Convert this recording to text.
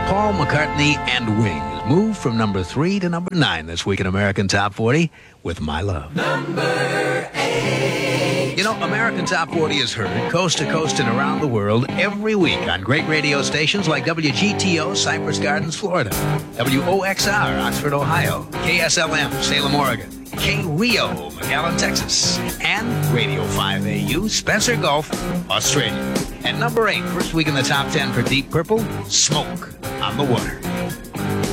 Paul McCartney and Wings moved from number 3 to number 9 this week in American Top 40 with My Love. Number 8. You know, American Top 40 is heard coast to coast and around the world every week on great radio stations like WGTO, Cypress Gardens, Florida, WOXR, Oxford, Ohio, KSLM, Salem, Oregon, K-Rio, McAllen, Texas, and Radio 5AU, Spencer Gulf, Australia. And number 8, first week in the top 10 for Deep Purple, Smoke on the Water.